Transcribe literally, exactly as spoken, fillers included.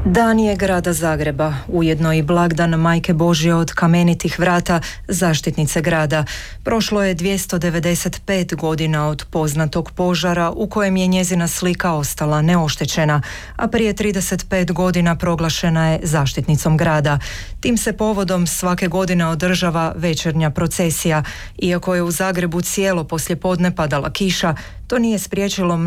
Dan je grada Zagreba, ujedno i blagdan Majke Božje od kamenitih vrata, zaštitnice grada. Prošlo je dvjesto devedeset pet godina od poznatog požara u kojem je njezina slika ostala neoštećena, a prije trideset pet godina proglašena je zaštitnicom grada. Tim se povodom svake godine održava večernja procesija. Iako je u Zagrebu cijelo poslijepodne padala kiša, to nije spriječilo